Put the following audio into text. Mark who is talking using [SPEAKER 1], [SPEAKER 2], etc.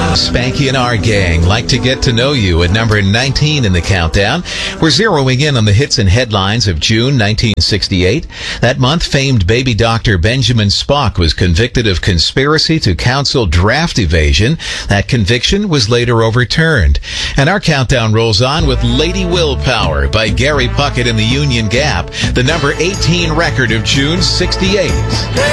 [SPEAKER 1] Spanky and our gang like to get to know you at number 19 in the countdown. We're zeroing in on the hits and headlines of June 1968. That month, famed baby doctor Benjamin Spock was convicted of conspiracy to counsel draft evasion. That conviction was later overturned. And our countdown rolls on with Lady Willpower by Gary Puckett and the Union Gap, the number 18 record of June 68.